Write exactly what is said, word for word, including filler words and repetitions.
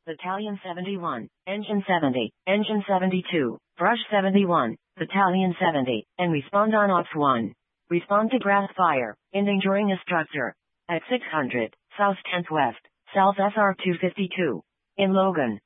Battalion seventy-one, Engine seventy, Engine seventy-two, Brush seventy-one, Battalion seventy, and respond on Ops one. Respond to grass fire, endangering a structure. At six hundred, South tenth West, South S R two fifty-two. In Logan.